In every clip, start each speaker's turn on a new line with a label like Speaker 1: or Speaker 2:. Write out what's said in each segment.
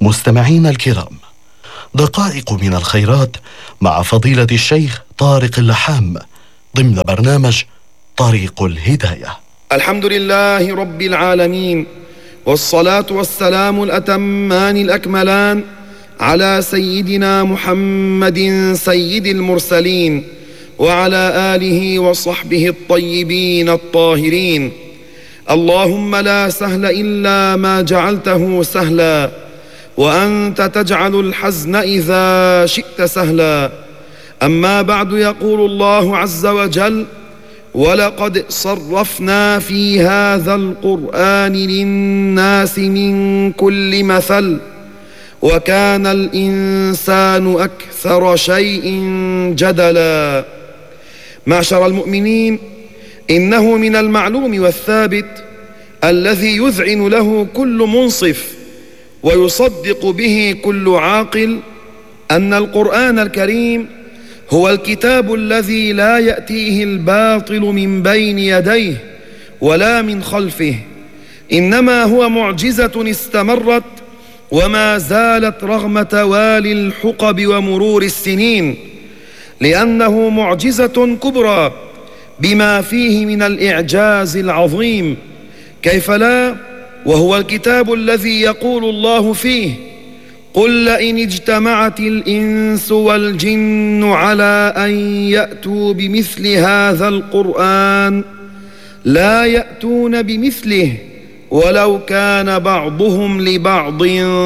Speaker 1: مستمعين الكرام، دقائق من الخيرات مع فضيلة الشيخ طارق اللحام ضمن برنامج طريق الهداية.
Speaker 2: الحمد لله رب العالمين، والصلاة والسلام الأتمان الأكملان على سيدنا محمد سيد المرسلين وعلى آله وصحبه الطيبين الطاهرين. اللهم لا سهل إلا ما جعلته سهلا، وأنت تجعل الحزن إذا شئت سهلا. أما بعد، يقول الله عز وجل: ولقد صرفنا في هذا القرآن للناس من كل مثل وكان الإنسان أكثر شيء جدلا. معشر المؤمنين، إنه من المعلوم والثابت الذي يذعن له كل منصف ويصدق به كل عاقل أن القرآن الكريم هو الكتاب الذي لا يأتيه الباطل من بين يديه ولا من خلفه، إنما هو معجزة استمرت وما زالت رغم توالي الحقب ومرور السنين، لأنه معجزة كبرى بما فيه من الإعجاز العظيم. كيف لا وهو الكتاب الذي يقول الله فيه: قل لئن اجتمعت الإنس والجن على أن يأتوا بمثل هذا القرآن لا يأتون بمثله ولو كان بعضهم لبعض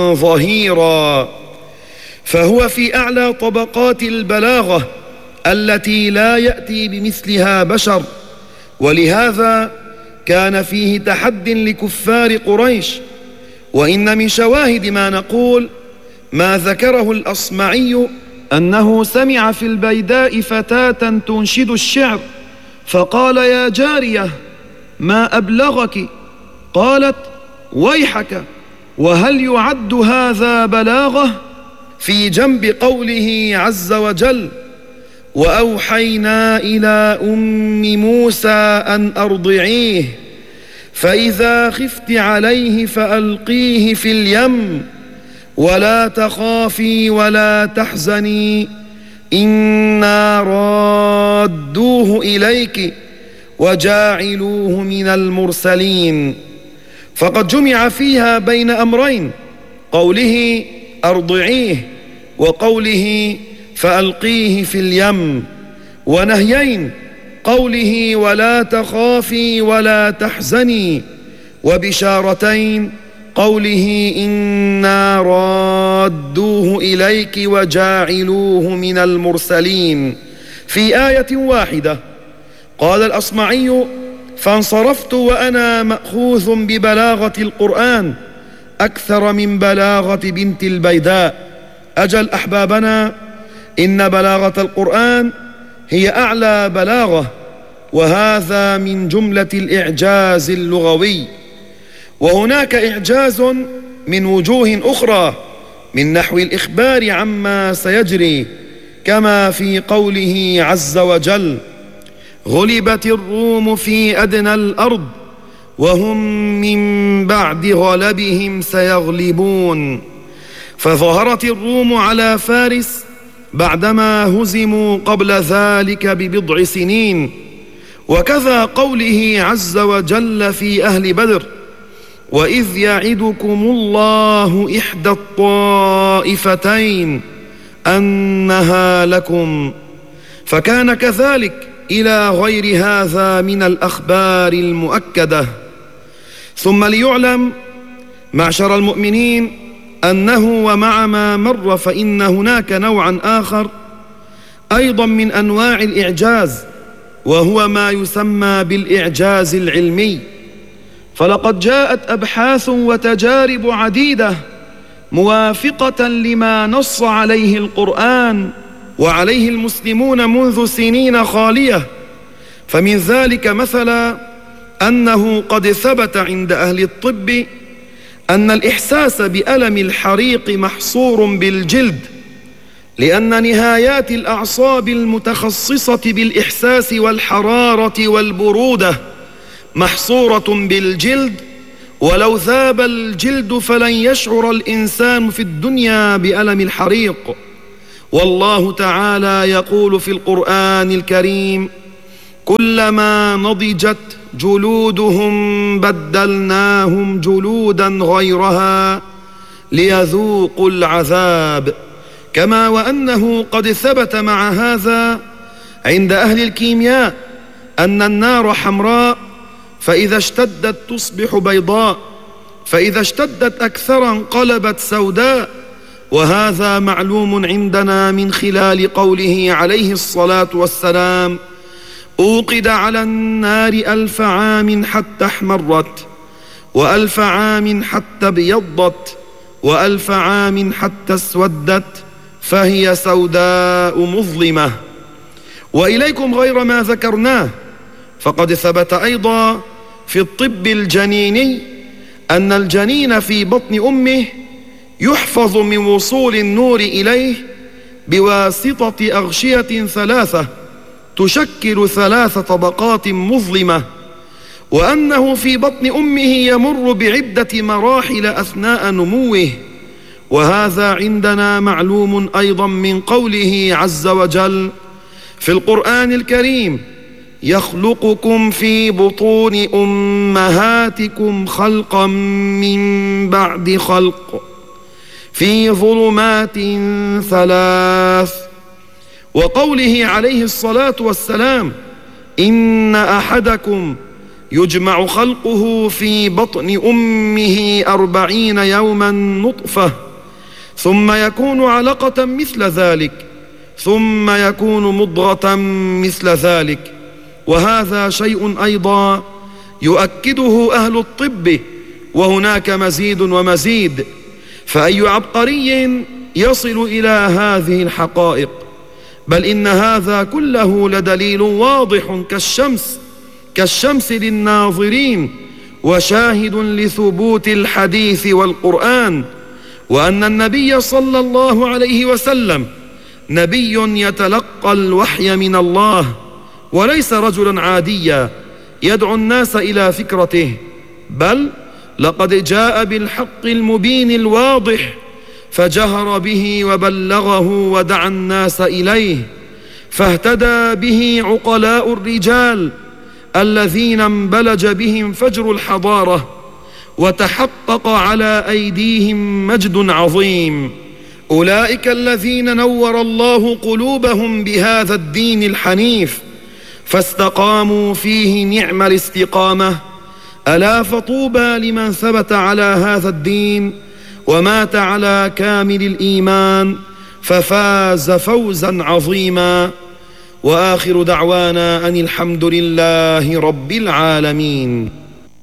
Speaker 2: ظهيرا. فهو في أعلى طبقات البلاغة التي لا يأتي بمثلها بشر، ولهذا كان فيه تحد لكفار قريش. وإن من شواهد ما نقول ما ذكره الأصمعي أنه سمع في البيداء فتاة تنشد الشعر، فقال: يا جارية ما أبلغك؟ قالت: ويحك، وهل يعد هذا بلاغة؟ في جنب قوله عز وجل: وأوحينا إلى أم موسى أن أرضعيه فإذا خفت عليه فألقيه في اليم ولا تخافي ولا تحزني إنا رادوه إليك وجاعلوه من المرسلين. فقد جمع فيها بين أمرين: قوله أرضعيه وقوله فألقيه في اليم، ونهيين: قوله ولا تخافي ولا تحزني، وبشارتين: قوله إنا رادوه إليك وجاعلوه من المرسلين، في آية واحدة. قال الأصمعي: فانصرفت وأنا مأخوذ ببلاغة القرآن أكثر من بلاغة بنت البيداء. أجل أحبابنا، إن بلاغة القرآن هي أعلى بلاغة، وهذا من جملة الإعجاز اللغوي. وهناك إعجاز من وجوه أخرى من نحو الإخبار عما سيجري، كما في قوله عز وجل: غلبت الروم في أدنى الأرض وهم من بعد غلبهم سيغلبون. فظهرت الروم على فارس بعدما هزموا قبل ذلك ببضع سنين. وكذا قوله عز وجل في أهل بدر: وإذ يعدكم الله إحدى الطائفتين أنها لكم. فكان كذلك إلى غير هذا من الأخبار المؤكدة. ثم ليعلم معشر المؤمنين أنه ومع ما مر فإن هناك نوعا آخر أيضا من أنواع الإعجاز، وهو ما يسمى بالإعجاز العلمي. فلقد جاءت أبحاث وتجارب عديدة موافقة لما نص عليه القرآن وعليه المسلمون منذ سنين خالية. فمن ذلك مثلا أنه قد ثبت عند أهل الطب أن الإحساس بألم الحريق محصور بالجلد، لأن نهايات الأعصاب المتخصصة بالإحساس والحرارة والبرودة محصورة بالجلد، ولو ذاب الجلد فلن يشعر الإنسان في الدنيا بألم الحريق. والله تعالى يقول في القرآن الكريم: كلما نضجت جلودهم بدلناهم جلودا غيرها ليذوقوا العذاب. كما وأنه قد ثبت مع هذا عند أهل الكيمياء أن النار حمراء، فإذا اشتدت تصبح بيضاء، فإذا اشتدت أكثر انقلبت سوداء. وهذا معلوم عندنا من خلال قوله عليه الصلاة والسلام: أوقد على النار 1000 عام حتى احمرت، و1000 عام حتى ابيضت، و1000 عام حتى اسودت، فهي سوداء مظلمة. وإليكم غير ما ذكرناه، فقد ثبت أيضا في الطب الجنيني أن الجنين في بطن أمه يحفظ من وصول النور إليه بواسطة أغشية 3 تشكل 3 طبقات مظلمة، وأنه في بطن أمه يمر بعدة مراحل أثناء نموه. وهذا عندنا معلوم أيضا من قوله عز وجل في القرآن الكريم: يخلقكم في بطون أمهاتكم خلقا من بعد خلق في ظلمات 3. وقوله عليه الصلاة والسلام: إن أحدكم يجمع خلقه في بطن أمه 40 يوما نطفة، ثم يكون علقة مثل ذلك، ثم يكون مضغة مثل ذلك. وهذا شيء أيضا يؤكده أهل الطب، وهناك مزيد ومزيد. فأي عبقري يصل إلى هذه الحقائق؟ بل إن هذا كله لدليل واضح كالشمس للناظرين، وشاهد لثبوت الحديث والقرآن، وأن النبي صلى الله عليه وسلم نبي يتلقى الوحي من الله، وليس رجلا عاديا يدعو الناس إلى فكرته، بل لقد جاء بالحق المبين الواضح، فجهر به وبلغه ودعا الناس إليه، فاهتدى به عقلاء الرجال الذين انبلج بهم فجر الحضارة، وتحقق على أيديهم مجد عظيم. أولئك الذين نور الله قلوبهم بهذا الدين الحنيف، فاستقاموا فيه نعم الاستقامة. ألا فطوبى لمن ثبت على هذا الدين ومات على كامل الإيمان، ففاز فوزا عظيما. وآخر دعوانا أن الحمد لله رب العالمين.